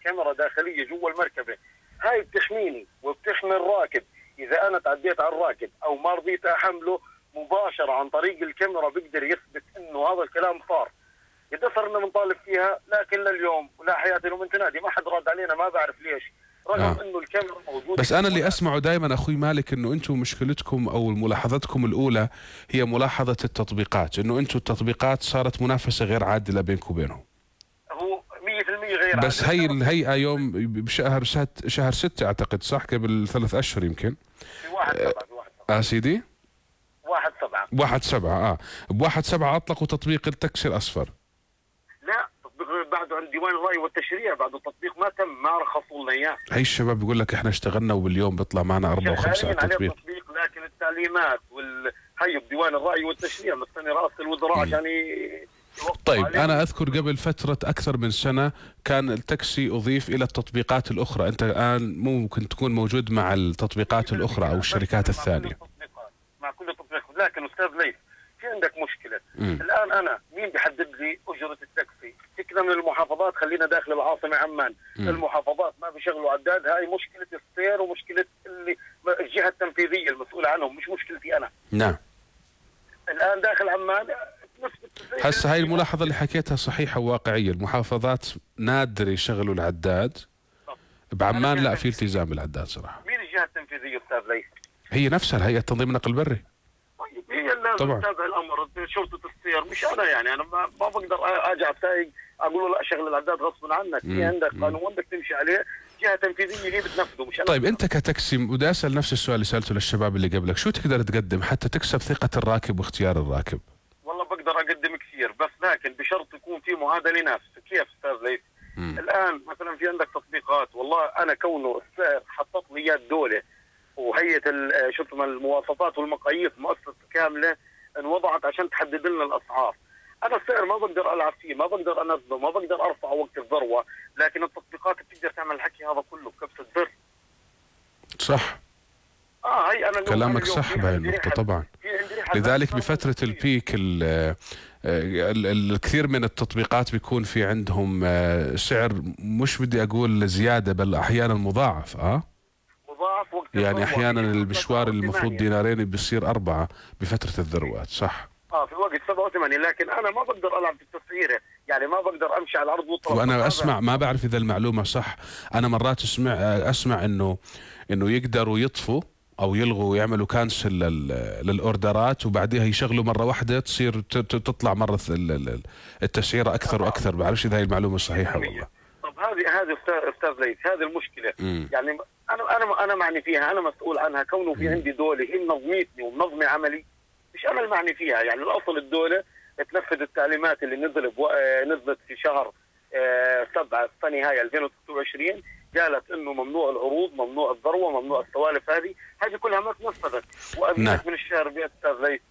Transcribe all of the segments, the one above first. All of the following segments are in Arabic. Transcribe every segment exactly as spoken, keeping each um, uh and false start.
كاميرا داخليه جوا المركبه، هاي بتحميني وبتحمي الراكب. اذا انا تعديت على الراكب او ما رضيت احمله مباشره عن طريق الكاميرا بيقدر يثبت انه هذا الكلام صار. قد صرنا بنطالب فيها، لكن لليوم ولا حياه لهم انت نادي ما حد رد علينا، ما بعرف ليش، رغم آه. انه الكاميرا موجوده. بس انا اللي اسمعه دائما اخوي مالك انه انتم مشكلتكم او ملاحظتكم الاولى هي ملاحظه التطبيقات، انه انتم التطبيقات صارت منافسه غير عادله بينكم وبينهم. هو مية بالمية غير بس عادلة. هي الهيئه يوم بشهر ست شهر ستة اعتقد صح، قبل ثلاث اشهر يمكن. في واحد سبعة في واحد سبعة اه سيدي واحد سبعة واحد سبعة اه بواحد سبعة اطلقوا تطبيق التاكسي الاصفر. لا تطبيق بعده عند ديوان الرأي والتشريع، بعده التطبيق ما تم، ما رخصوا لنا اياه. هي الشباب بيقول لك احنا اشتغلنا وباليوم بيطلع معنا أربعة وخمسة على التطبيق. التطبيق لكن التعليمات وال هي بديوان الرأي والتشريع مستني رئاسة الوزراء عشان ي... طيب انا اذكر قبل فترة اكثر من سنة كان التاكسي اضيف الى التطبيقات الاخرى، انت الان ممكن تكون موجود مع التطبيقات الاخرى او الشركات الثانية. مع كل التطبيقات، لكن استاذ ليث في عندك مشكلة. م. الان انا مين بيحدد لي اجرة التاكسي؟ فكرة من المحافظات، خلينا داخل العاصمة عمان، م. المحافظات ما بيشغلوا عداد، هاي مشكلة السير ومشكلة اللي الجهة التنفيذية المسؤولة عنهم، مش مشكلتي انا. نعم. الان داخل عمان هسه هاي الملاحظة اللي حكيتها صحيحة وواقعية، المحافظات نادر يشغلوا العداد، بعمان لا في التزام بالعداد صراحة. مين الجهة التنفيذية استاذ ليث؟ هي نفسها الهيئة تنظيم النقل البري. طيب هي اللي طبعا تتابع الامر، شرطة السير، مش انا يعني انا ما, ما بقدر اجي على سايق اقول له لا شغل العداد غصبا عنك، في عندك قانون بدك تمشي عليه، جهة تنفيذية هي بتنفذه مش انا. طيب انت كتاكسي، بدي اسال نفس السؤال اللي سالته للشباب اللي قبلك، شو تقدر تقدم حتى تكسب ثقة الراكب واختيار الراكب؟ والله بقدر اقدم كثير، بس لكن بشرط يكون في معادله نفس. كيف استاذ ليث؟ الان مثلا في عندك تطبيقات، والله انا كونه السعر حطت لي اياه الدوله وهيئه شو اسمها المواصفات والمقاييس مؤسسه كامله انوضعت عشان تحدد لنا الاسعار. انا السعر ما بقدر العب فيه، ما بقدر انزله، ما بقدر ارفعه وقت الذروه، لكن التطبيقات بتقدر تعمل الحكي هذا كله بكبسه زر. صح. اه هي انا كلامك صح بهاي النقطة طبعا. لذلك بففترة البيك الكثير من التطبيقات بيكون في عندهم سعر مش بدي اقول زيادة بل احيانا مضاعف. اه مضاعف وقت يعني احيانا المشوار اللي المفروض دينارين بيصير اربعة بفترة الذروات. صح. اه في وقت سبعة وثمانية، لكن انا ما بقدر العب في التسعيره، يعني ما بقدر امشي على الارض والطرف. وانا اسمع، ما بعرف اذا المعلومة صح، انا مرات اسمع اسمع انه انه يقدروا يطفوا او يلغوا ويعملوا كانسل للاوردرات وبعدها يشغلوا مره واحده تصير تطلع مره التسعيره اكثر واكثر. بعرفش اذا هي المعلومه صحيحه والله. طب هذه هذه استاذ ليث هذه المشكله. مم. يعني انا انا انا معني فيها، انا مسؤول عنها كونه في عندي دوله هي منظمتني ومنظمه عملي، مش انا المعني فيها. يعني الاصل الدوله تنفذ التعليمات اللي نزلت نزلت في شهر سبعة السنه هاي ألفين وستة وعشرين، قالت انه ممنوع العروض، ممنوع الذروه، ممنوع السوالف، هذه هذه كلها ما تنفذت. وأذنك من الشهر بيت استاذ ليث.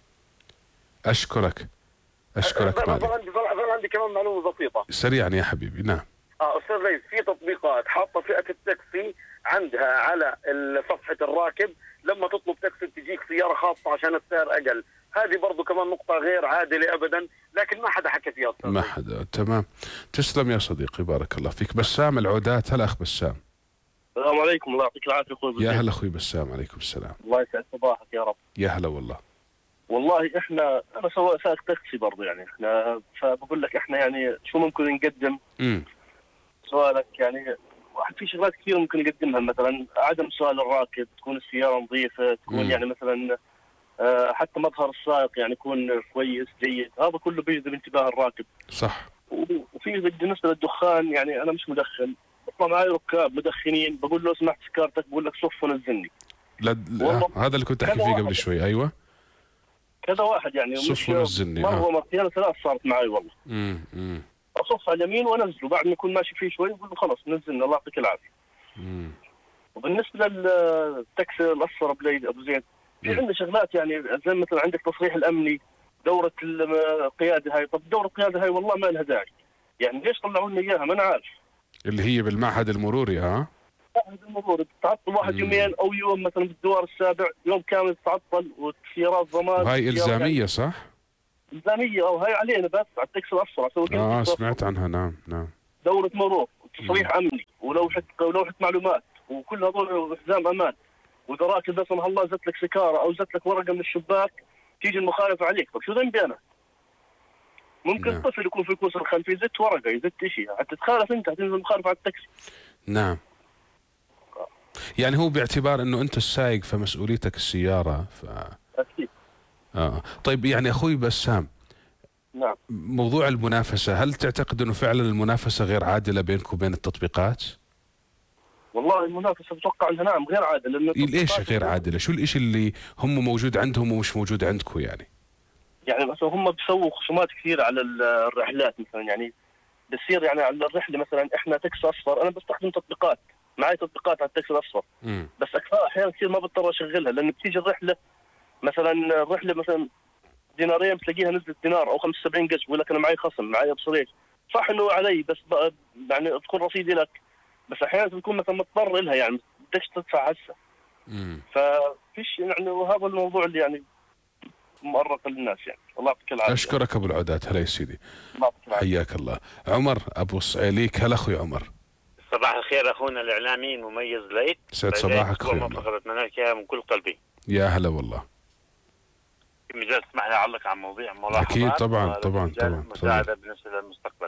اشكرك اشكرك مالك. عندي عندي كمان معلومه بسيطه سريعا يا حبيبي. نعم. اه استاذ ليث في تطبيقات حاطه فئه التاكسي عندها على صفحه الراكب، لما تطلب تاكسي تجيك سياره خاصه عشان السعر اقل. هذه برضو كمان نقطة غير عادلة أبدا، لكن ما حدا حكى فيها أستاذ. ما حدا. تمام. تسلم يا صديقي، بارك الله فيك. بسام العودات. هلا أخ بسام. السلام عليكم، الله يعطيك العافية أخوي. يا هلا أخوي بسام. عليكم السلام. الله يسعد صباحك يا رب. يا هلا والله. والله إحنا أنا سواء سائق تاكسي برضه يعني إحنا، فبقول لك إحنا يعني شو ممكن نقدم؟ امم سؤالك يعني واحد في شغلات كثير ممكن يقدمها، مثلا عدم سؤال الراكب، تكون السيارة نظيفة، تكون مم. يعني مثلا حتى مظهر السائق يعني يكون كويس جيد، هذا كله بيجذب انتباه الراكب. صح. وفي بالنسبه للدخان، يعني انا مش مدخن، بطلع معي ركاب مدخنين بقول له سمعت سكارتك بقول لك صف ونزلني. لا هذا اللي كنت احكي فيه قبل شوي. ايوه كذا واحد يعني صف ونزلني. مره مرتين ثلاث صارت معي والله. امم امم اصف على اليمين وانزله بعد ما يكون ماشي فيه شوي بقول له خلص نزلنا الله يعطيك العافيه. امم وبالنسبه للتاكسي الاصفر ابو زيد، في عندنا شغلات يعني زي مثلا عندك تصريح الامني، دوره القياده هاي. طب دوره القياده هاي والله ما لها داعي، يعني ليش طلعوا لنا اياها ما انا عارف. اللي هي بالمعهد المروري. ها معهد المروري تعطل واحد مم. يومين او يوم، مثلا بالدوار السابع يوم كامل تعطل والسيارات ضمان. وهي الزاميه صح؟ الزاميه او هاي علينا بس على التاكسي الاصفر. اه سمعت عنها. نعم نعم. دوره مرور تصريح امني ولوحه ولوحه معلومات وكل هذول حزام امان، واذا راكب لا سمح الله زت لك سكاره او زت لك ورقه من الشباك تيجي المخالفه عليك، طيب شو ذنبي انا؟ ممكن نعم. طفل يكون في الكرسي الخلفي يزت ورقه يزت شيء، حتتخالف انت حتنزل مخالفه على التاكسي. نعم. يعني هو باعتبار انه انت السائق فمسؤوليتك السياره ف اكيد. اه طيب يعني اخوي بسام، نعم. موضوع المنافسه، هل تعتقد انه فعلا المنافسه غير عادله بينك وبين التطبيقات؟ والله المنافسه بتوقع انها نعم غير عادله، لانه ليش غير عادله؟ شو الاشي اللي هم موجود عندهم ومش موجود عندكم يعني؟ يعني مثلا هم بيسووا خصومات كثير على الرحلات مثلا، يعني بصير يعني على الرحله مثلا احنا تاكسي اصفر انا بستخدم تطبيقات، معي تطبيقات على التاكسي الاصفر، مم. بس اكثر احيانا كثير ما بضطر اشغلها، لان بتيجي الرحله مثلا الرحله مثلا دينارين بتلاقيها نزلت دينار او خمسة وسبعين قرش، بقول لك انا معي خصم معي ابصريش، صح انه علي بس يعني تكون رصيدي لك، بس احيانا بتكون مثلا مضطر لها يعني بدكش تدفع هسه. امم ففيش يعني، وهذا الموضوع اللي يعني مؤرق للناس يعني. الله يعطيك العافيه. اشكرك ابو العودات، هلا يا سيدي. الله يعطيك العافيه. حياك الله. عمر ابو صعيليك، هلا اخوي عمر. صباح الخير اخونا الاعلامي المميز ليث. سعد صباحك اخوي عمر. موفق اتمنى لك من كل قلبي. يا هلا والله. في مجال تسمح لي اعلق عن موضوع ملاحظات. اكيد طبعا طبعا طبعا. مساعده بالنسبه للمستقبل.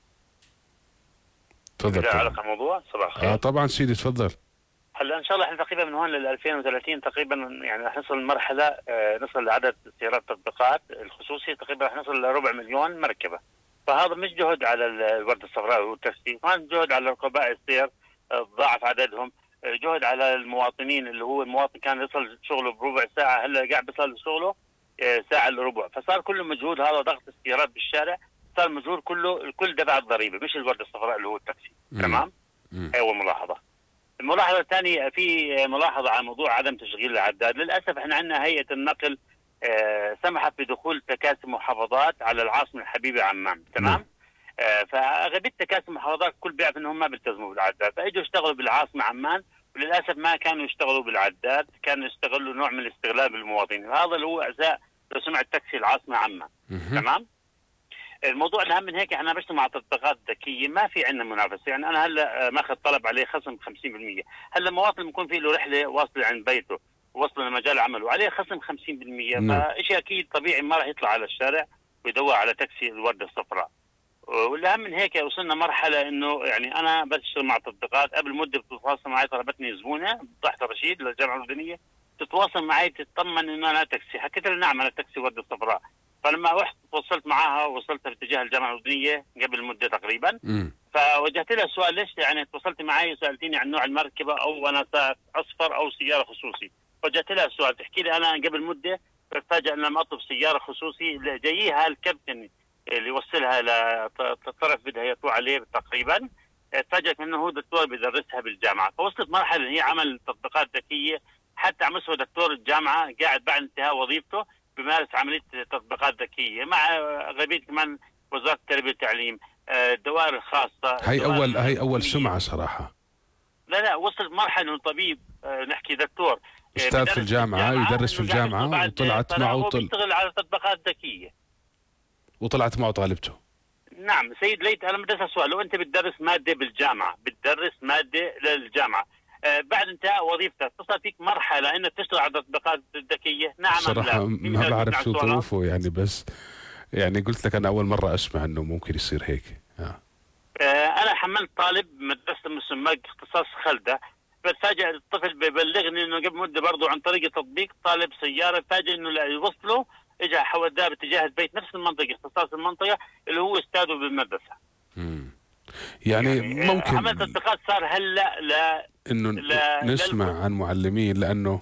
تفضل. اعلق عن موضوع. صباح الخير. اه طبعا سيدي تفضل. هلا ان شاء الله احنا تقريبا من هون لل ألفين وثلاثين تقريبا يعني رح نصل لمرحله آه نصل لعدد سيارات التطبيقات الخصوصي تقريبا رح نصل لربع مليون مركبه. فهذا مش جهد على الورده الصفراء والتاكسي، كمان جهد على ركباء السير ضاعف عددهم، جهد على المواطنين اللي هو المواطن كان يصل شغله بربع ساعه هلا قاعد بيصل شغله ساعه الا ربع، فصار كله مجهود هذا ضغط السيارات بالشارع، صار مجهود كله الكل دفع الضريبه مش الورده الصفراء اللي هو التاكسي. تمام؟ هي اول ملاحظه. الملاحظه الثانيه في ملاحظه على موضوع عدم تشغيل العداد، للاسف احنا عندنا هيئه النقل آه سمحت بدخول تكاسي محافظات على العاصمه الحبيبه عمان، تمام؟ آه فاغلبيه تكاسي المحافظات الكل بيعرف انهم ما بيلتزموا بالعداد، فاجوا يشتغلوا بالعاصمه عمان وللاسف ما كانوا يشتغلوا بالعداد، كانوا يستغلوا نوع من الاستغلال بالمواطنين، هذا اللي هو اعزاء لسمعه تاكسي العاصمه عمان. تمام؟ الموضوع الاهم من هيك احنا بشتغل مع تطبيقات ذكيه ما في عندنا منافسه، يعني انا هلا ماخذ طلب عليه خصم خمسين بالمئة، هلا مواطن بيكون في له رحله واصله عند بيته وصل لمجال عمله عليه خصم خمسين بالمئة، فشيء اكيد طبيعي ما راح يطلع على الشارع ويدور على تاكسي الورده الصفراء. والاهم من هيك وصلنا مرحله انه يعني انا بشتغل مع تطبيقات، قبل مده بتتواصل معي طلبتني زبونه تحت رشيد للجامعه المدنيه تتواصل معي تطمن انه انا تاكسي، حكيت لها نعم انا تاكسي ورده الصفراء، فلما رحت تواصلت معها وصلت باتجاه الجامعه المدنيه قبل مده تقريبا م. فوجهت لها السؤال ليش يعني تواصلت معي وسالتيني عن نوع المركبه او انا سائق اصفر او سياره خصوصي، وجهت لها السؤال تحكي لي انا قبل مده بتفاجئ ان لما اطلب سياره خصوصي جاييها الكابتن اللي يوصلها لطرف بدها يطلع عليه تقريبا، تفاجئت انه هو دكتور بيدرسها بالجامعه، فوصلت مرحله هي عمل تطبيقات ذكيه حتى عم يسوى دكتور الجامعه قاعد بعد انتهاء وظيفته بمارس عمليه تطبيقات ذكيه مع غالبيه كمان وزاره التربيه والتعليم، الدوائر الخاصه. هي اول هي اول سمعه صراحه. لا لا وصلت مرحله انه طبيب نحكي دكتور استاذ في الجامعه يدرس في الجامعه وطلعت معه وطل... بيشتغل على تطبيقات ذكيه وطلعت معه طالبته. نعم سيد ليت انا بدي اسال سؤال، لو انت بتدرس ماده بالجامعه بتدرس ماده للجامعه آه بعد انتهاء وظيفتك تصل فيك مرحله انك تشتغل على التطبيقات الذكيه؟ نعم صراحه ما بعرف شو ظروفه يعني، بس يعني قلت لك انا اول مره اسمع انه ممكن يصير هيك. آه. آه انا حملت طالب مدرسه مسمى اختصاص خلده، بتفاجئ الطفل ببلغني انه قبل مده برضه عن طريق التطبيق طالب سياره، فاجئ انه لا يوصله اجى حوداه باتجاه البيت نفس المنطقه اختصاص المنطقه اللي هو استاذه بالمدرسه. امم يعني, يعني ممكن عمل تطبيقات صار هلا لا انه لا نسمع لا عن معلمين، لانه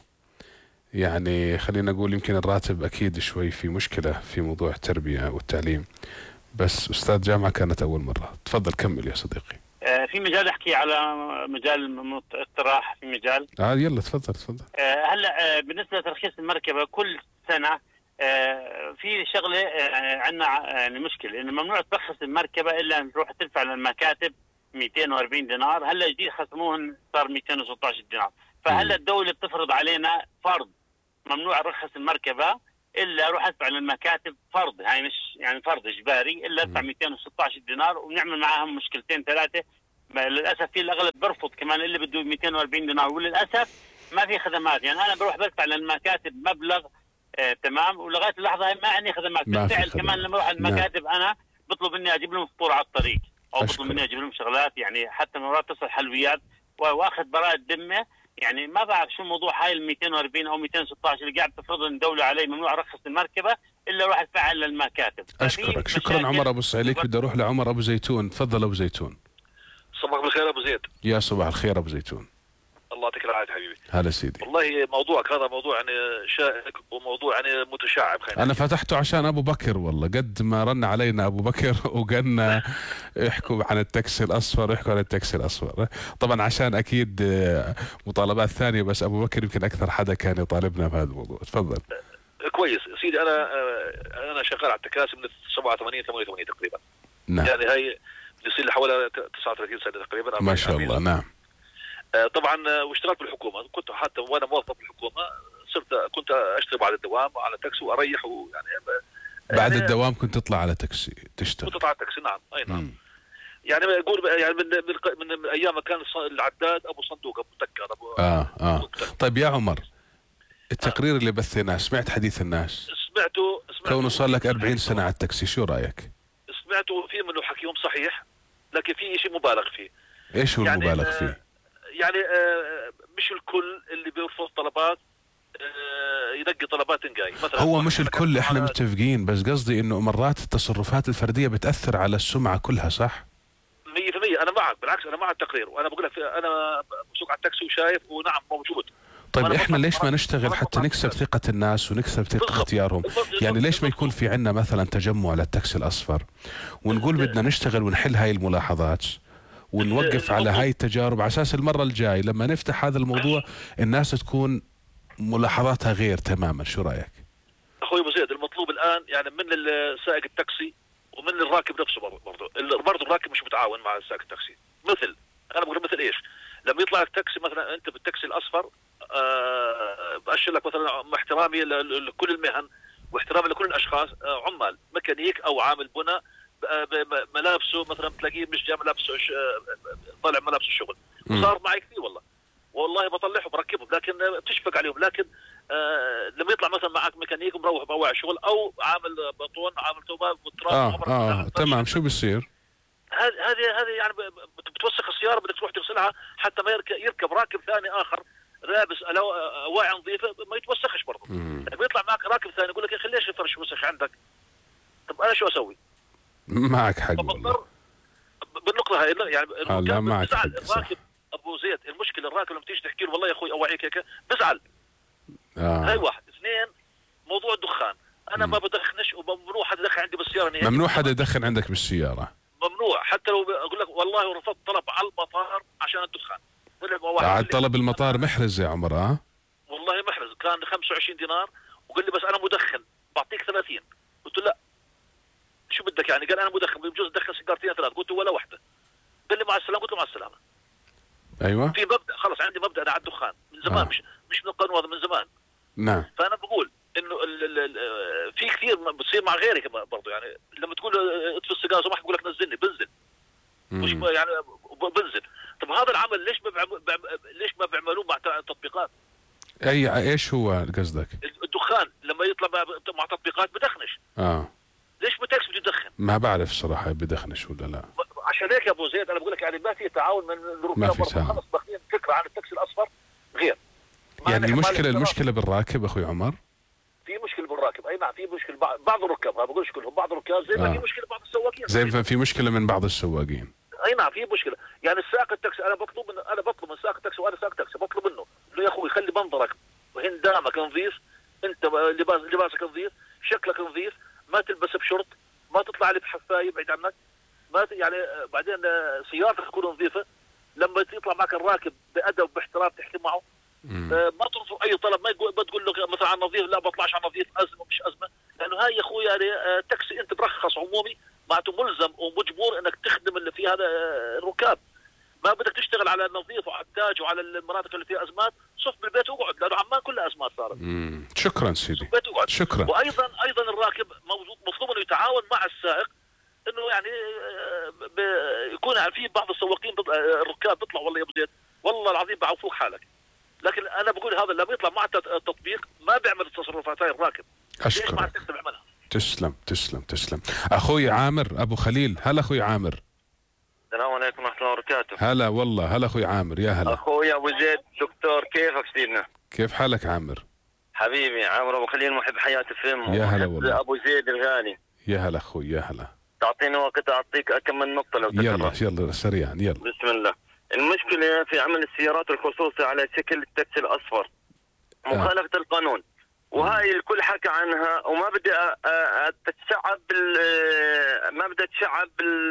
يعني خلينا نقول يمكن الراتب اكيد شوي في مشكله في موضوع التربيه والتعليم، بس استاذ جامعه كانت اول مره. تفضل كمل يا صديقي. آه في مجال احكي على مجال اقتراح في مجال اه يلا تفضل تفضل. آه هلا آه بالنسبه لترخيص المركبه كل سنه آه في شغله آه عندنا يعني مشكله انه ممنوع ترخص المركبه الا ان تروح تدفع للمكاتب مئتين وأربعين دينار، هلا جديد خصموهن صار مئتين وستة عشر دينار، فهلا الدوله بتفرض علينا فرض ممنوع ارخص المركبه الا اروح ادفع للمكاتب فرض، هاي مش يعني فرض اجباري الا ادفع مئتين وستة عشر دينار، وبنعمل معاهم مشكلتين ثلاثه للاسف في الاغلب برفض كمان اللي بده مئتين وأربعين دينار، وللاسف ما في خدمات. يعني انا بروح بدفع للمكاتب مبلغ آه تمام، ولغايه اللحظه ما عندي خدمات. بالفعل كمان لما اروح على المكاتب نعم. انا بطلب مني اجيب لهم فطور على الطريق، او أشكر. بطلب مني اجيب لهم شغلات، يعني حتى مرات تصل حلويات واخذ براءه ذمه. يعني ما بعرف شو موضوع هاي ال مئتين وأربعين او مئتين وستة عشر اللي قاعد تفرض الدوله علي ممنوع ارخص المركبه الا اروح ادفع للمكاتب. اشكرك شكرا عمر ابو السعيليك. بدي اروح لعمر ابو زيتون. تفضل ابو زيتون. صباح الخير ابو زيد. يا صباح الخير ابو زيتون. الله يعطيك العافيه حبيبي. هلا سيدي. والله موضوعك هذا موضوع يعني شائك وموضوع يعني متشعب. انا فتحته عشان ابو بكر، والله قد ما رن علينا ابو بكر وقلنا يحكوا عن التاكسي الاصفر، يحكوا عن التاكسي الاصفر. طبعا عشان اكيد مطالبات ثانيه، بس ابو بكر يمكن اكثر حدا كان يطالبنا بهذا الموضوع. تفضل. كويس سيدي. انا انا شغال على التكاسي من سبعة وثمانين ثمانية وثمانين تقريبا. نعم. يعني هي بتصير لي حوالي تسعة وثلاثين سنه تقريبا. ما شاء الله. نعم. طبعا واشتغلت بالحكومه، كنت حتى وانا موظف بالحكومه صرت كنت اشتغل بعد الدوام على تاكسي واريح ويعني بعد يعني الدوام كنت تطلع على تاكسي تشتغل. كنت اطلع على تاكسي نعم. اي نعم. مم. يعني اقول يعني من من, من ايام ما كان العداد ابو صندوق ابو تكر ابو اه اه طيب يا عمر، التقرير آه. اللي بثيناه سمعت حديث الناس؟ سمعته سمعته كونه صار لك أربعين سنه على التاكسي، شو رايك؟ سمعته في منه حكيهم صحيح، لكن في شيء مبالغ فيه. ايش هو يعني المبالغ آه فيه؟ يعني آه مش الكل اللي بيرفض طلبات آه ينقي طلبات تنقاي مثلا. هو مش الكل، احنا متفقين، بس قصدي انه مرات التصرفات الفرديه بتاثر على السمعه كلها، صح؟ مية بالمية. انا معك، بالعكس انا مع التقرير، وانا بقول لك انا بسوق على التاكسي وشايف ونعم موجود. طيب احنا ليش ما نشتغل حتى نكسب ثقة الناس ونكسب ثقة اختيارهم؟ يعني ليش ما يكون في عندنا مثلا تجمع للتاكسي الاصفر ونقول بدنا نشتغل ونحل هاي الملاحظات ونوقف على هاي التجارب، على اساس المرة الجاي لما نفتح هذا الموضوع الناس تكون ملاحظاتها غير تماما. شو رايك؟ اخوي ابو زيد، المطلوب الان يعني من سائق التاكسي ومن الراكب نفسه برضه برضه الراكب مش متعاون مع سائق التاكسي. مثل انا بقول مثل ايش؟ لما يطلع لك تاكسي مثلا انت بالتاكسي الاصفر أه بأشر لك مثلا احترامي لكل المهن واحترامي لكل الاشخاص، أه عمال ميكانيك او عامل بناء ملابسه مثلا تلاقيه مش جاي ملابسه طالع ملابسه الشغل. وصار معي كثير والله والله بطلعهم بركبهم، لكن بتشفق عليهم. لكن آه لما يطلع مثلا معك ميكانيك مروح بواعي الشغل او عامل بطون عامل توبه وتراب اه اه تمام، شو بيصير؟ هذه هذه هذه يعني بتوسخ السياره، بدك تروح تغسلها حتى ما يركب راكب ثاني اخر لابس اواعي نظيفه ما يتوسخش برضه. لما يطلع معك راكب ثاني يقول لك يا اخي ليش الفرش وسخ عندك؟ طب انا شو اسوي؟ معك حق والله. بالنقطه هاي يعني آه لا معك حق. الراكب ابو زيد المشكله الراكب لما تيجي تحكي له والله يا اخوي اوعيك هيك بزعل. آه. هاي واحد. اثنين موضوع الدخان، انا مم. ما بدخنش وممنوع حدا يدخن عندي بالسياره نهائيا. ممنوع حدا يدخن عندك بالسياره؟ ممنوع، حتى لو اقول لك والله رفضت طلب على المطار عشان الدخان. على طلب المطار محرز يا عمر. اه والله محرز، كان خمسة وعشرين دينار وقال لي بس انا مدخن بعطيك ثلاثين. قلت له لا شو بدك يعني؟ قال انا مدخن بجوز ادخن سيجارتين ثلاث. قلت له ولا واحده. قال لي مع السلامه. قلت له مع السلامه. ايوه في مبدا، خلص عندي مبدا انا على الدخان من زمان. آه. مش مش من القانون هذا، من زمان. نعم. فانا بقول انه ال ال ال في كثير بتصير مع غيري برضه، يعني لما تقول اطفي السيجاره سمح بقول لك نزلني بنزل. مش يعني بنزل. طب هذا العمل ليش ما بعمل ليش ما بيعملوه مع تطبيقات؟ اي ايش هو قصدك؟ الدخان لما يطلع مع تطبيقات بدخنش. اه ليش بتاكس بده يدخن؟ ما بعرف صراحه بدخنش ولا لا. عشان هيك يا ابو زيد انا بقول لك يعني ما في تعاون من الركاب. ما في تعاون. خلص باخذين فكره عن التاكسي الاصفر غير. يعني المشكله المشكله بالراكب اخوي عمر؟ في مشكله بالراكب، اي نعم في مشكله. بعض الركاب، ما بقولش كلهم، بعض الركاب زي ما آه. في مشكله بعض السواقين. زي ما في مشكله من بعض السواقين. اي نعم في مشكله. يعني السائق التاكسي انا بطلب من انا بطلب من سائق التاكسي، وانا سائق تاكسي بطلب منه انه يا اخوي خلي منظرك وهندامك نظيف، انت لباس لباسك نظيف، شكلك نظيف، ما تلبس بشورت، ما تطلع لي بحفايه بعيد عنك، ما يعني بعدين سيارتك تكون نظيفه. لما يطلع معك الراكب بادب باحترام تحكي معه. آه ما ترفض اي طلب، ما تقول له مثلا عن نظيف لا بطلعش عن نظيف، ازمه مش ازمه. لانه هاي يا اخوي يعني آه تاكسي انت برخص عمومي، معناته ملزم ومجبور انك تخدم اللي في هذا آه الركاب. ما بدك تشتغل على النظيف وعلى التاج وعلى المناطق اللي فيها ازمات، صف بالبيت واقعد، لانه عمان كلها ازمات صارت. شكرا سيدي. شكرا. شكرا. وايضا ايضا الراكب مطلوب انه يتعاون مع السائق انه يعني يكون في بعض السواقين الركاب بيطلعوا والله يا ابو زيد والله العظيم بعوفوك حالك، لكن انا بقول هذا لما يطلع مع التطبيق ما بيعمل التصرفات هاي الراكب. اشكرك. تسلم تسلم تسلم. اخوي عامر ابو خليل، هلا اخوي عامر. السلام عليكم ورحمه الله وبركاته. هلا والله، هلا اخوي عامر، يا هلا. اخوي ابو زيد دكتور، كيفك سيدنا؟ كيف حالك عامر؟ حبيبي عامر ابو خليل محب حياة فيلم. يا هلا والله. ابو زيد الغالي. يا هلا اخوي، يا هلا. تعطيني وقت اعطيك كم من نقطة لو تكرر. يلا يلا سريعا يلا. بسم الله. المشكلة في عمل السيارات الخصوصي على شكل التاكسي الاصفر مخالفة آه. القانون، وهاي الكل حكى عنها وما بدي اتشعب ما بدي اتشعب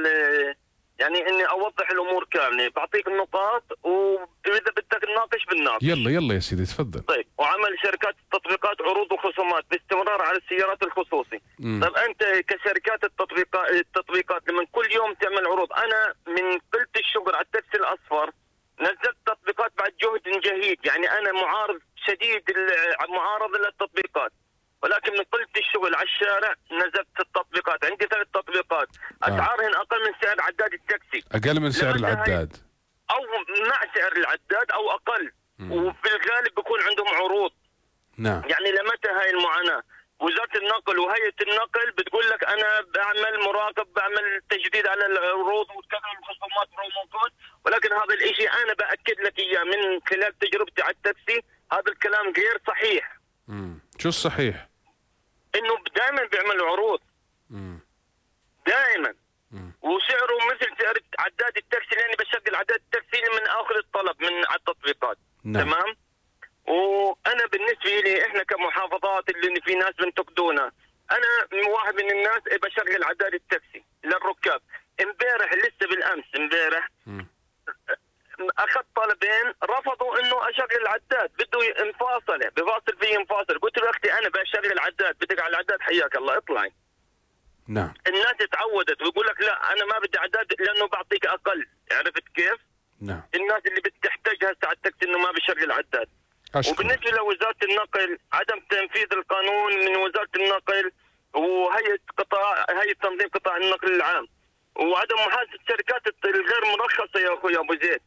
يعني اني اوضح الامور كامله، بعطيك النقاط واذا بدك نناقش بالناقش. يلا يلا يا سيدي تفضل. طيب، وعمل شركات التطبيقات عروض وخصومات باستمرار على السيارات الخصوصي. مم. طيب انت كشركات التطبيقات التطبيقات لما كل يوم تعمل عروض، انا من قلت الشغل على التاكسي الاصفر نزلت تطبيقات بعد جهد جهيد، يعني انا معارض شديد معارضه للتطبيقات، ولكن من قلت الشغل على الشارع نزلت التطبيقات، عندي ثلاث تطبيقات اسعارهن اقل من سعر عداد التاكسي. اقل من سعر العداد او مع سعر العداد او اقل. مم. وفي الغالب بيكون عندهم عروض. نعم. يعني لمتى هاي المعاناه؟ وزاره النقل وهيئه النقل بتقول لك انا بعمل مراقب، بعمل تجديد على العروض وكذا الخصومات برومو كود، ولكن هذا الاشي انا باكد لك اياه من خلال تجربتي على التاكسي، هذا الكلام غير صحيح. امم شو الصحيح؟ انه دائما بيعمل عروض. امم دائما. مم. وسعره مثل سعر عداد التاكسي، لاني بشغل عداد التاكسي من اخر الطلب من على التطبيقات. نعم. تمام؟ وانا بالنسبه لي احنا كمحافظات اللي في ناس بينتقدونا، انا واحد من الناس بشغل عداد التاكسي للركاب. امبارح لسه بالامس امبارح اخذت طلبين رفضوا انه اشغل العداد، بده انفاصله بفاصل فيه انفاصل، قلت له اختي انا بشغل العداد، بدك على العداد حياك الله اطلعي. نعم. الناس تعودت ويقول لك لا انا ما بدي عداد لانه بعطيك اقل، عرفت كيف؟ نعم. الناس اللي بتحتاجها ساعه التاكسي انه ما بشغل عداد. أشكر. وبالنسبه لوزاره النقل عدم تنفيذ القانون من وزاره النقل وهيئه قطاع هيئه تنظيم قطاع النقل العام، وعدم محاسبه الشركات الغير مرخصه يا اخوي ابو زيد.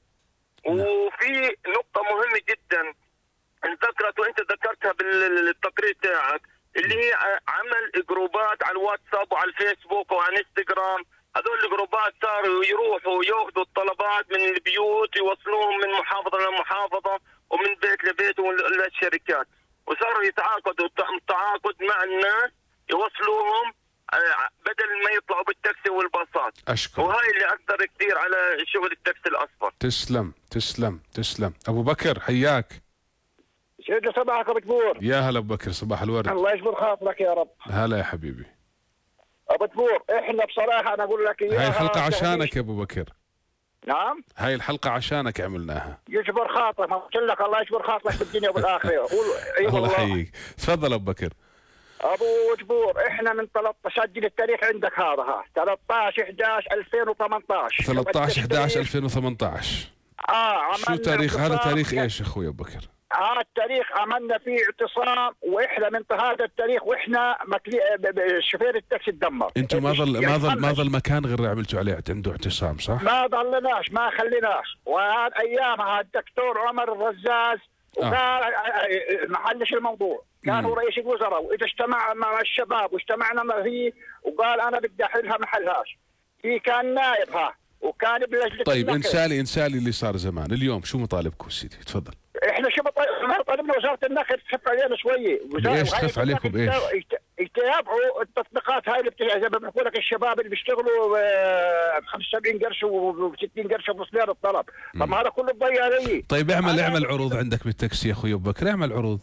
وفي نقطة مهمة جدا انذكرت وانت ذكرتها بالتقرير تاعك، اللي هي عمل جروبات على الواتساب وعلى الفيسبوك وعلى انستغرام. هذول الجروبات صاروا يروحوا ياخذوا الطلبات من البيوت يوصلوهم من محافظة لمحافظة ومن بيت لبيت للشركات، وصاروا يتعاقدوا تعاقد مع الناس يوصلوهم بدل ما يطلعوا بالتاكسي والباصات. أشكر. وهاي اللي أثر كثير على شغل التاكسي الأصفر. تسلم تسلم تسلم. أبو بكر حياك. يسعد صباحك أبو تبور. يا هلا أبو بكر، صباح الورد. الله يجبر خاطرك يا رب. هلا يا حبيبي. أبو تبور احنا بصراحة أنا أقول لك إياها، هاي الحلقة عشانك يا أبو بكر. نعم. هاي الحلقة عشانك عملناها. يجبر خاطرك، ما قلت لك الله يجبر خاطرك بالدنيا وبالآخرة. الله يحييك. تفضل أبو بكر. ابو جبور احنا من ثلاثة عشر سجل التاريخ عندك هذا ها ثلاثة عشر إحدى عشر ألفين وثمانية عشر ثلاثة عشر إحدى عشر ألفين وثمانية عشر. اه شو تاريخ هذا؟ تاريخ ايش اخوي ابو بكر؟ هذا التاريخ عملنا فيه اعتصام، واحنا من هذا التاريخ واحنا مكلي... شوفير التاكسي تدمر. انتم ما ظل ما ظل ما ظل مكان غير عملتوا عليه عنده اعتصام صح؟ ما ضلناش ما خليناش، وهذا ايامها الدكتور عمر الرزاز وقال آه. ما حلش الموضوع، كان هو رئيس الوزراء، واذا اجتمع مع الشباب واجتمعنا معه وقال انا بدي احلها ما حلهاش. في كان نائبها وكان بلجنه. طيب انسالي انسالي اللي صار زمان، اليوم شو مطالبكم سيدي؟ تفضل. احنا شو طالبنا وزاره النخل تخف علينا شويه. بايش تخف عليكم بايش؟ يتابعوا التطبيقات هاي اللي زي ما بيقول لك الشباب اللي بيشتغلوا ب خمسة وسبعين قرش و ستين قرش بمصدر الطلب، طب هذا كله تضيع علي. طيب اعمل اعمل عروض عندك بالتاكسي يا اخوي ابو بكر، اعمل عروض.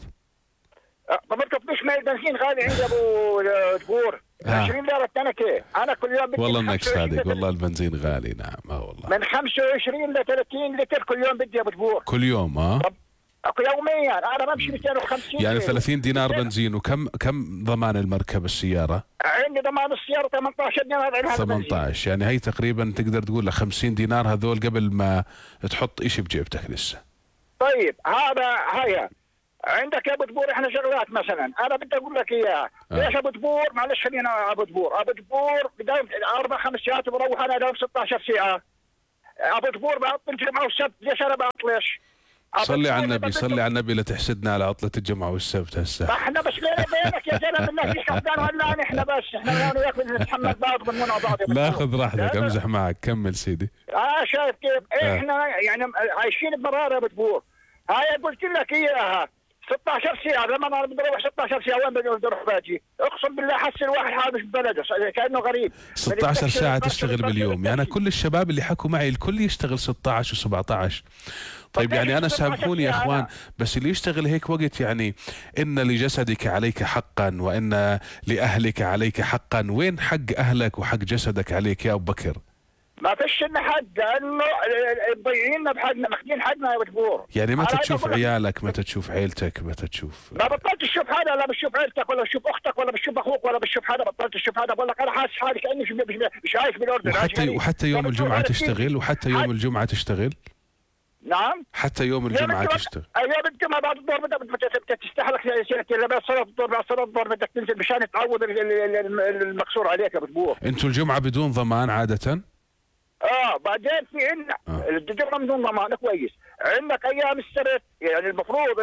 طب انت فيش ماء البنزين غالي عندي ابو تبور عشرين ليره التنكه، انا كل يوم بدي. والله انك صادق، والله البنزين غالي. نعم اه والله من خمسة وعشرين ل ثلاثين لتر كل يوم بدي يا ابو تبور. كل يوم اه؟ يوميا انا بمشي مئتين وخمسين يعني ثلاثين دينار بنزين. وكم كم ضمان المركب السياره؟ عندي ضمان السياره ثمانية عشر دينار. ثمانية عشر يعني هي تقريبا تقدر تقول له خمسين دينار هذول قبل ما تحط شيء بجيبتك لسه. طيب هذا هيا عندك يا ابو دبور احنا شغلات مثلا انا بدي اقول لك اياها آه. ليش ابو دبور معلش خلينا ابو دبور ابو دبور بداوم اربع خمس ساعات وبروح انا دوم ستة عشر ساعه ابو دبور بعطل الجمعه والسبت ليش انا بعطلش؟ صلي على النبي صلي على النبي لا تحسدنا على عطله الجمعه والسبت هسه احنا بس لينا بينك يا زلمه الناس مش حقنا ولا احنا بس احنا وياك نتحمل بعض ضمننا بعض لا خذ راحتك امزح معك كمل سيدي اه شايف كيف آه. احنا يعني عايشين بمراره يا ابو دبور هاي قلت لك اياها ستة عشر ساعة لما انا بدي اروح ستة عشر ساعة وين بدي اروح باجي؟ اقسم بالله حس الواحد حال مش ببلده كانه غريب ستة عشر ساعة تشتغل باليوم يعني كل الشباب اللي حكوا معي الكل يشتغل ستة عشر وسبعة عشر طيب يعني انا سامحوني يا اخوان بس اللي يشتغل هيك وقت يعني ان لجسدك عليك حقا وان لاهلك عليك حقا وين حق اهلك وحق جسدك عليك يا ابو بكر؟ ما فيش لنا حد لانه مضيعيننا بحقنا ماخذين حقنا يا بكبور يعني متى تشوف عيالك متى تشوف عيلتك متى تشوف ما بطلت تشوف هذا لا بتشوف عيلتك ولا بتشوف اختك ولا بتشوف اخوك ولا بتشوف هذا بطلت تشوف هذا بقول لك انا حاسس حالي كاني مش مش عايش بالاردن وحتى وحتى يوم الجمعه تشتغل وحتى يوم الجمعه تشتغل نعم حتى يوم الجمعه تشتغل ايام الجمعه بعد الظهر بدك تستحلك سنتين بعد صلاه الظهر بعد صلاه الظهر بدك تنزل مشان تعوض المكسور عليك يا بكبور انتوا الجمعه بدون ضمان عاده؟ اه بعدين في عندنا آه. الجمعه بدون ضمان كويس عندك ايام السبت يعني المفروض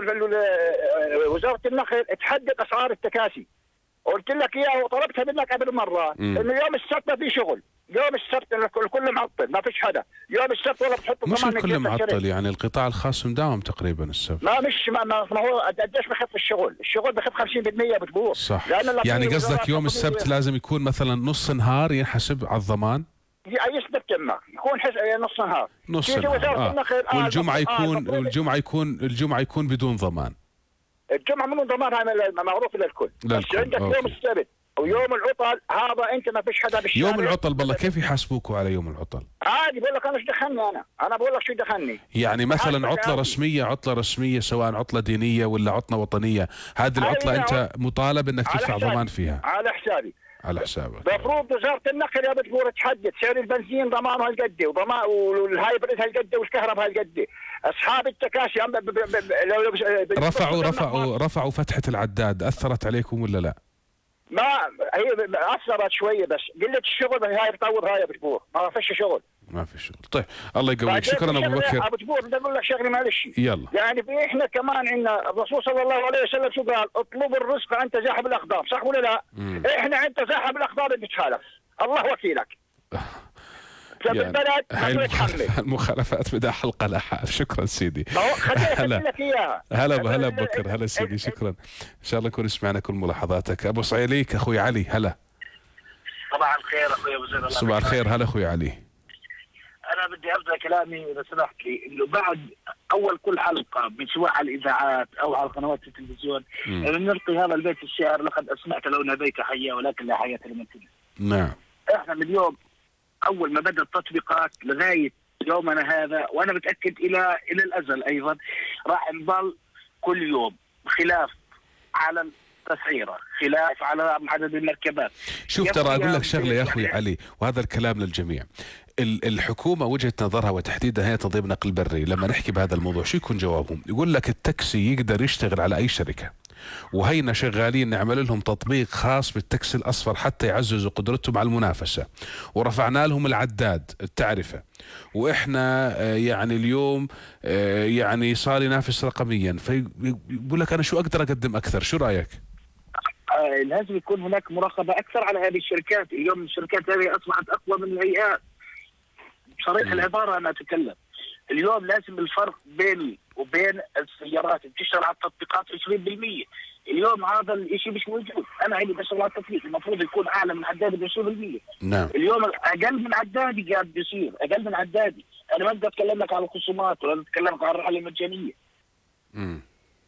وزاره النقل تحدد اسعار التكاسي قلت لك اياها وطلبتها منك قبل مره انه يوم السبت ما في شغل يوم السبت الكل معطل ما فيش حدا يوم السبت ولا بتحط مش الكل معطل يعني القطاع الخاص مداوم تقريبا السبت ما مش ما, ما, ما هو قديش بخف الشغل الشغل بخف خمسين بالمئة بتبور صح يعني قصدك يوم السبت لازم يكون مثلا نص نهار ينحسب على الضمان يثبت كما يكون حس... نص نهار نص نهار آه. والجمعه آه. يكون آه. والجمعه يكون الجمعه يكون بدون ضمان الجمعه بدون ضمان هذا معروف للكل بس عندك يوم السبت ويوم العطل هذا انت ما فيش حدا بالشارع يوم العطل بالله كيف يحاسبوكوا على يوم العطل؟ عادي بقول لك انا ايش دخلني انا انا بقول لك شو دخلني يعني مثلا عطله رسميه عطله رسميه سواء عطله دينيه ولا عطله وطنيه هذه العطله انت مطالب انك تدفع ضمان فيها على حسابي على حسابك المفروض وزاره النقل يا بتقول تحدد سعر البنزين ضمانه هالقد وضمان والهايبريد هالقد والكهرباء هالقد اصحاب التكاسي ب... ب... ب... رفعوا رفعوا رفعوا فتحه العداد اثرت عليكم ولا لا؟ ما هي اثرت شويه بس قله الشغل هاي بتعوض هاي بتقول ما فيش شغل ما في شغل طيب الله يقويك شكرا ابو بكر ابو دبور بدي اقول لك شغله معلش يلا يعني في احنا كمان عندنا الرسول صلى الله عليه وسلم شو قال اطلبوا الرزق عند تزاحم الاقدار صح ولا لا؟ مم. احنا عند تزاحم الاقدار بنتخالف الله وكيلك يعني هاي المخالفات بدها حلقه لحال شكرا سيدي هلا هلا هلا ابو بكر هلا سيدي شكرا ان شاء الله نكون سمعنا كل ملاحظاتك ابو صعيليك اخوي علي هلا صباح الخير اخوي ابو زيد صباح الخير هلا اخوي علي انا بدي ابدا كلامي اذا سمحت لي انه بعد اول كل حلقه سواء على الاذاعات او على قنوات التلفزيون انه نلقي هذا البيت الشعر لقد اسمعت لو ناديت حيا ولكن لا حياه لمن تنسى. نعم احنا من اليوم اول ما بدات التطبيقات لغايه يومنا هذا وانا متاكد الى الى الازل ايضا راح نضل كل يوم خلاف على التسعيره خلاف على عدد المركبات. شوف ترى اقول لك شغله يا اخوي علي وهذا الكلام للجميع. الحكومه وجهه نظرها وتحديدا هي تنظيم نقل بري لما نحكي بهذا الموضوع شو يكون جوابهم؟ يقول لك التاكسي يقدر يشتغل على اي شركه وهينا شغالين نعمل لهم تطبيق خاص بالتاكسي الاصفر حتى يعززوا قدرتهم على المنافسه ورفعنا لهم العداد التعرفه واحنا يعني اليوم يعني صار ينافس رقميا فيقول لك انا شو اقدر اقدم اكثر شو رايك؟ لازم يكون هناك مراقبه اكثر على هذه الشركات. اليوم الشركات هذه اصبحت اقوى من الهيئات بصريح العباره انا اتكلم. اليوم لازم الفرق بين وبين السيارات اللي بتشتغل على التطبيقات عشرين بالمئة. اليوم هذا الشيء مش موجود. انا عندي بشتغل على التطبيق المفروض يكون اعلى من عدادي ب عشرين بالمئة. نعم. اليوم اقل من عدادي قاعد بيصير اقل من عدادي. انا ما بدي اتكلم لك على الخصومات ولا اتكلم لك على الرحله المجانيه. امم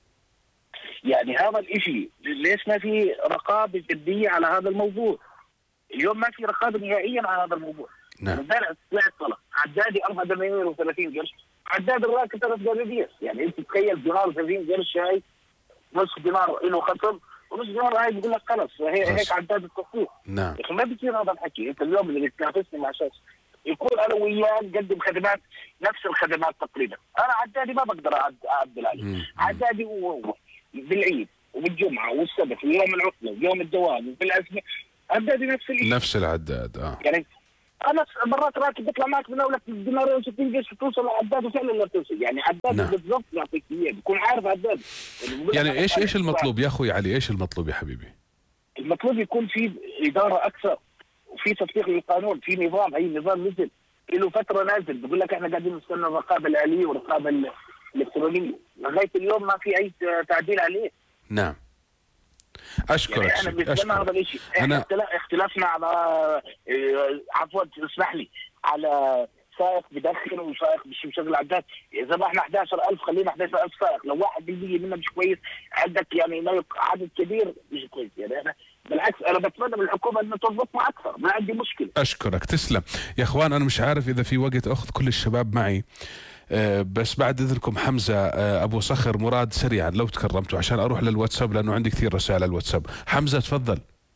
يعني هذا الشيء ليش ما في رقابه جديه على هذا الموضوع؟ اليوم ما في رقابه نهائيا على هذا الموضوع. نعم. امبارح طلعت طلع عدادي أربعة دنانير وثلاثين قرش، عداد الراكب ثلاث دنانير، يعني انت تخيل دينار وثلاثين قرش هاي نص دينار له خصم ونص دينار هاي بيقول لك خلص هي هيك عداد التصفيح. نعم. لكن ما بيصير هذا الحكي. انت اليوم اللي بتنافسني مع شخص يكون انا وياه نقدم خدمات نفس الخدمات تقريبا، انا عدادي ما بقدر اعدل عليه، عدادي هو هو بالعيد وبالجمعه والسبت ويوم العطله ويوم الدوام وبالازمه عدادي نفس الشيء. نفس العداد اه يعني انا مرات راتب بيطلع معك من اولى دينارين وستين قرش توصل لعداد وفعلا لا توصل، يعني عداد نعم. بالضبط يعطيك اياه بيكون عارف عداد. يعني ايش ايش المطلوب يا اخوي علي؟ ايش المطلوب يا حبيبي؟ المطلوب يكون في اداره اكثر وفي تطبيق للقانون، في نظام. هي النظام نزل له فتره نازل، بقول لك احنا قاعدين نستنى الرقابه الاليه والرقابه الالكترونيه، لغايه اليوم ما في اي تعديل عليه. نعم اشكرك. يعني احنا بنستنى هذا الشيء. احنا أنا... اختلافنا على عفوا اسمح لي على سائق بدخن وسائق مش مشغل عداد. اذا ما احنا احد عشر ألف خلينا احد عشر ألف سائق، لو واحد بالمية منه مش كويس عندك يعني عدد كبير مش كويس. يعني انا بالعكس انا بتمنى من الحكومه انها تضبطنا اكثر، ما عندي مشكله. اشكرك تسلم يا اخوان. انا مش عارف اذا في وقت اخذ كل الشباب معي، أه بس بعد اذنكم حمزه أه ابو صخر مراد سريعا لو تكرمتوا عشان اروح للواتساب لانه عندي كثير رسائل على الواتساب. حمزه تفضل.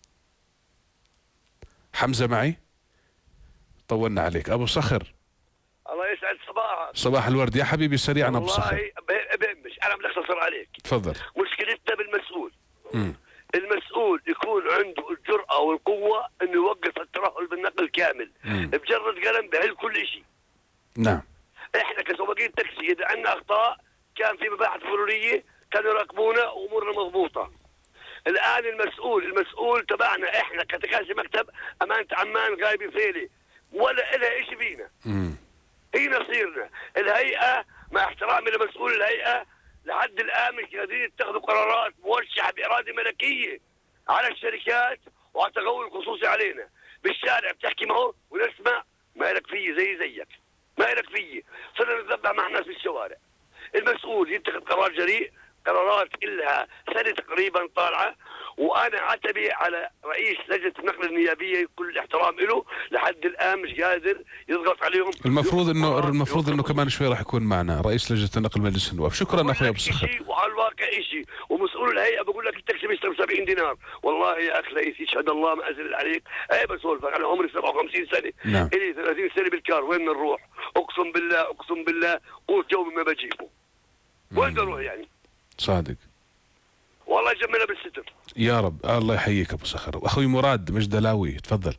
حمزه معي؟ طولنا عليك. ابو صخر الله يسعد صباحك. صباح الورد يا حبيبي سريعا ابو صخر. والله مش انا بدي اختصر عليك. تفضل. مشكلتنا بالمسؤول. امم المسؤول يكون عنده الجرأة والقوة انه يوقف الترهل بالنقل كامل. مم. بجرد قلم بهل كل شيء. نعم. احنا كسواقين تاكسي اذا عندنا اخطاء كان في مباحث مرورية كانوا يراقبونا وامورنا مضبوطة. الان المسؤول المسؤول تبعنا احنا كتكاسي مكتب امانة عمان غايبي فيلي ولا لها شيء فينا. امم هي نصيرنا. الهيئة مع احترامي لمسؤول الهيئة لحد الآن مش قادرين يتخذوا قرارات موشحة بإرادة ملكية على الشركات وعلى التغول الخصوصي علينا. بالشارع بتحكي معه ونسمع ما لك فيه زي زيك، ما لك فيه. صرنا نتذبح مع الناس في الشوارع. المسؤول يتخذ قرار جريء، قرارات إلها سنة تقريبا طالعة. وانا عتبي على رئيس لجنه النقل النيابيه كل احترام له لحد الان مش قادر يضغط عليهم. المفروض انه المفروض انه كمان شوي راح يكون معنا رئيس لجنه النقل مجلس النواب. شكرا اخوي ابو صخر. وعلى الواقع شيء ومسؤول الهيئه بقول لك التاكسي بيشتغل سبعين دينار. والله يا اخ ليس يشهد الله ما ازل عليك. اي بسولفك انا عمري سبعة وخمسين سنه. نعم. الي ثلاثين سنه بالكار. وين نروح؟ اقسم بالله اقسم بالله قوت جوبي ما بجيبه. وين بدي اروح يعني؟ صادق. والله يجملنا بالستر يا رب. الله يحييك ابو صخر. اخوي مراد مجدلاوي تفضل.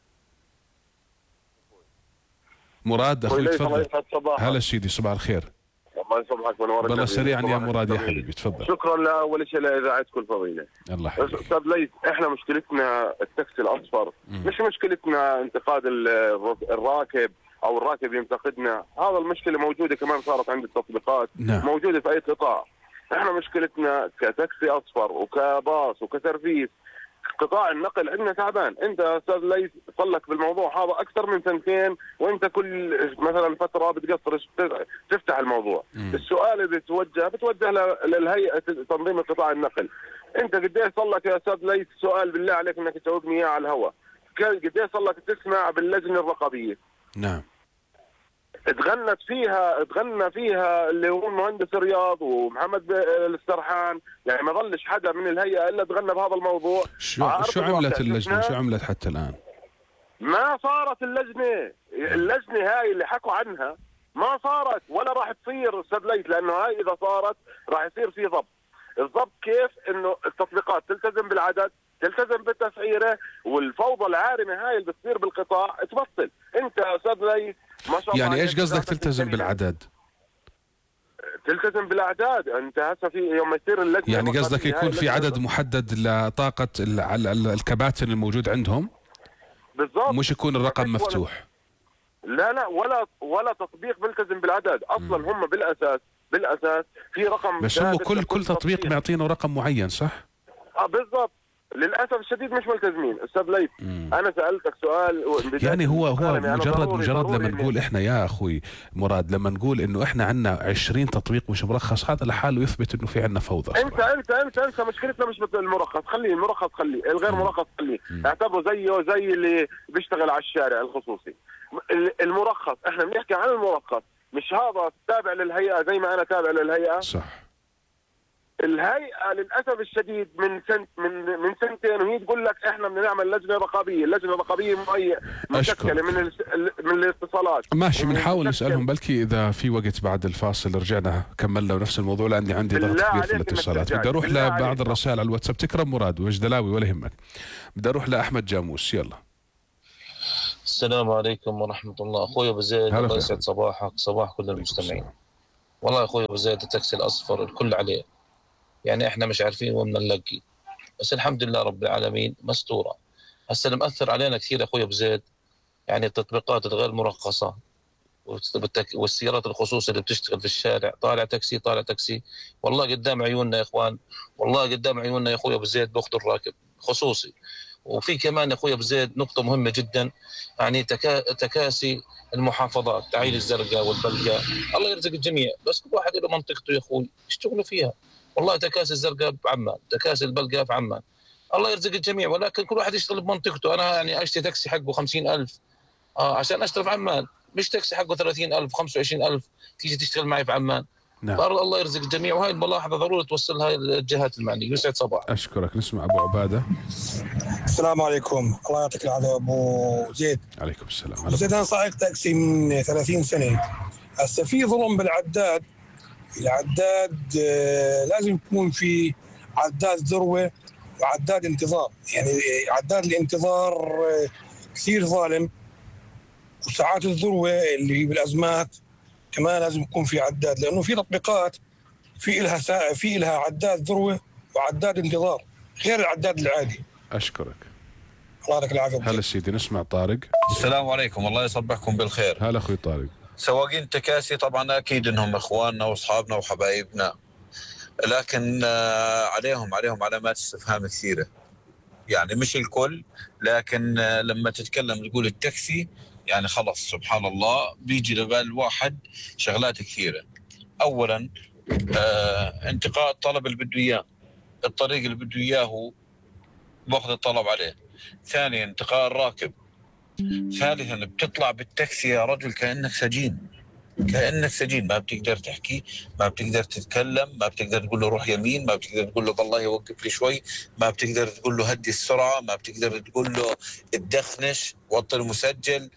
مراد اخوي تفضل. هلا سيدي صباح الخير. الله يصبحك منور. والله سريعا يا مراد يا حبيبي تفضل. شكرا لاول شيء لاذاعتكم الفضيله. الله يحييك. استاذ ليث احنا مشكلتنا التاكسي الاصفر. مم. مش مشكلتنا انتقاد الراكب او الراكب ينتقدنا. هذا المشكله موجوده كمان صارت عند التطبيقات. نعم. موجوده في اي قطاع. احنا مشكلتنا كتاكسي اصفر وكباص وكسرفيس قطاع النقل عندنا تعبان. انت استاذ ليث صار لك بالموضوع هذا اكثر من سنتين وانت كل مثلا فتره بتقصر تفتح الموضوع. م. السؤال اللي بتوجه بتوجه للهيئه تنظيم قطاع النقل. انت قديش صار لك يا استاذ ليث سؤال بالله عليك انك تجاوبني اياه على الهواء. قديش صار لك تسمع باللجنه الرقابيه؟ نعم. تغنت فيها تغنى فيها اللي هو المهندس رياض ومحمد السرحان. يعني ما ظلش حدا من الهيئه الا تغنى بهذا الموضوع. شو شو عملت اللجنه؟ شو عملت حتى الان؟ ما صارت اللجنه، اللجنه هاي اللي حكوا عنها ما صارت ولا راح تصير استاذ ليث. لانه هاي اذا صارت راح يصير في ضبط. الضبط كيف؟ انه التطبيقات تلتزم بالعدد، تلتزم بالتسعيره، والفوضى العارمه هاي اللي بتصير بالقطاع تبطل. انت استاذ ليث ما شاء الله. يعني ايش قصدك تلتزم بالعدد؟ تلتزم بالاعداد. انت هسه في يوم يصير اللجنه يعني قصدك يكون في عدد محدد لطاقه الكباتن الموجود عندهم؟ بالضبط. مش يكون الرقم مفتوح. لا لا ولا ولا تطبيق بيلتزم بالعدد اصلا. م. هم بالاساس بالاساس في رقم. بس هم كل كل تطبيق معطينه رقم معين صح؟ اه بالضبط. للاسف الشديد مش ملتزمين استاذ ليث. انا سالتك سؤال يعني هو هو مجرد مجرد لما نقول احنا يا اخوي مراد لما نقول انه احنا عندنا عشرين تطبيق مش مرخص هذا لحاله يثبت انه في عندنا فوضى. انت انت انت انت مشكلتنا مش المرخص. خليه المرخص خليه، الغير مرخص خليه. اعتبره زيه زي اللي بيشتغل على الشارع الخصوصي. المرخص احنا بنحكي عن المرخص، مش هذا تابع للهيئه زي ما انا تابع للهيئه. صح. الهيئه للاسف الشديد من سنت من من سنتين وهي تقول لك احنا بدنا نعمل لجنه رقابيه، اللجنه الرقابيه مشكله من من الاتصالات. ماشي، بنحاول نسالهم بلكي اذا في وقت بعد الفاصل رجعنا كملنا نفس الموضوع لاني عندي ضغط كبير في الاتصالات. بدي اروح لبعض الرسائل على الواتساب. تكرم مراد وجدلاوي ولا يهمك. بدي اروح لاحمد جاموس. يلا. السلام عليكم ورحمه الله. اخوي ابو زيد الله يسعد صباحك صباح كل المستمعين. والله اخوي ابو زيد التاكسي الاصفر الكل عليه، يعني احنا مش عارفين وين بدنا نلاقي، بس الحمد لله رب العالمين مستوره. هسه اللي مأثر علينا كثير اخوي ابو زيد يعني التطبيقات الغير مرخصه والسيارات الخصوصيه اللي بتشتغل في الشارع، طالع تاكسي طالع تاكسي، والله قدام عيوننا يا اخوان، والله قدام عيوننا يا اخوي ابو زيد باخذوا الراكب خصوصي. وفي كمان يا اخوي ابو زيد نقطه مهمه جدا، يعني تكا... تكاسي المحافظات، تعيين الزرقاء والبلقاء، الله يرزق الجميع، بس كل واحد له منطقته يا اخوي يشتغلوا فيها. والله تكاسي الزرقاء بعمان، تكاسي البلقاء في عمان، الله يرزق الجميع، ولكن كل واحد يشتغل بمنطقته. انا يعني اشتري تاكسي حقه خمسين ألف اه عشان اشتغل في عمان، مش تاكسي حقه ثلاثين ألف خمسة وعشرين ألف تيجي تشتغل معي في عمان. نعم. الله يرزق الجميع، وهي الملاحظه ضروري توصلها للجهات المعنيه. يسعد صباح. اشكرك. نسمع ابو عباده. السلام عليكم، الله يعطيك العافيه ابو زيد. عليكم السلام. ابو زيد انا سائق تاكسي من ثلاثين سنه. هسه في ظلم بالعداد. العداد لازم يكون في عداد ذروه وعداد انتظار، يعني عداد الانتظار كثير ظالم، وساعات الذروه اللي هي بالازمات كمان لازم يكون في عداد، لانه في تطبيقات في لها سا... في لها عداد ذروه وعداد انتظار غير العداد العادي. اشكرك. الله يعطيك العافيه. هلا سيدي. نسمع طارق. السلام عليكم، الله يصبحكم بالخير. هلا اخوي طارق. سواقين التكاسي طبعا اكيد انهم اخواننا واصحابنا وحبايبنا، لكن عليهم عليهم علامات استفهام كثيره، يعني مش الكل، لكن لما تتكلم تقول التاكسي يعني خلص سبحان الله بيجي لبال الواحد شغلات كثيره. اولا آه انتقاء الطلب اللي بده اياه، الطريق اللي بده اياه باخذ الطلب عليه. ثانيا انتقاء الراكب. ثالثا بتطلع بالتاكسي يا رجل كانك سجين، كانك سجين، ما بتقدر تحكي، ما بتقدر تتكلم، ما بتقدر تقول له روح يمين، ما بتقدر تقول له بالله وقف لي شوي، ما بتقدر تقول له هدي السرعه، ما بتقدر تقول له اتدخنش وطي المسجل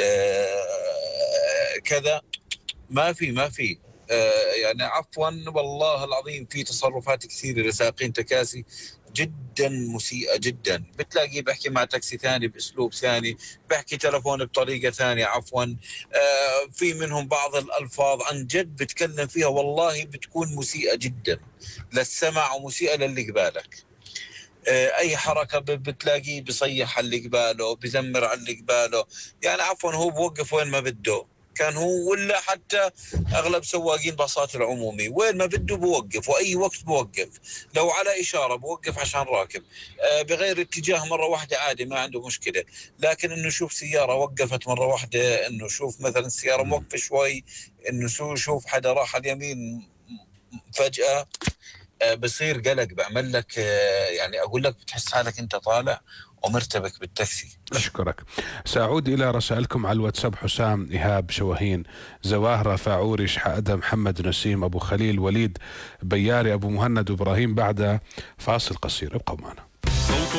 آه كذا، ما في ما في آه يعني عفوا والله العظيم في تصرفات كثيره لسائقين تكاسي جدا مسيئه جدا. بتلاقيه بحكي مع تاكسي ثاني باسلوب ثاني، بحكي تلفون بطريقه ثانيه عفوا آه في منهم بعض الالفاظ عن جد بتكلم فيها والله بتكون مسيئه جدا للسمع ومسيئه للي قبالك. آه اي حركه بتلاقيه بصيح على اللي قباله، بزمر على اللي قباله، يعني عفوا هو بوقف وين ما بده كان هو، ولا حتى اغلب سواقين باصات العمومي وين ما بده بوقف واي وقت بوقف، لو على اشاره بوقف عشان راكب آه بغير اتجاه مره واحده عادي ما عنده مشكله، لكن انه شوف سياره وقفت مره واحده، انه شوف مثلا السياره موقفه شوي، انه شوف حدا راح على اليمين فجاه آه بصير قلق، بعمل لك آه يعني اقول لك بتحس حالك انت طالع ومرتبك بالتاكسي. أشكرك. سأعود إلى رسائلكم على الواتساب. حسام، إيهاب، شواهين، زواهرة، فاعوري، شحادة، محمد، نسيم، أبو خليل، وليد، بياري، أبو مهند، وإبراهيم. بعد فاصل قصير ابقوا معنا.